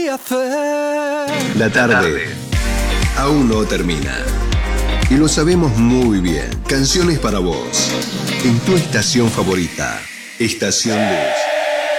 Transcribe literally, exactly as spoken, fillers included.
La tarde aún no termina. Y lo sabemos muy bien. Canciones para vos. En tu estación favorita. Estación Luz.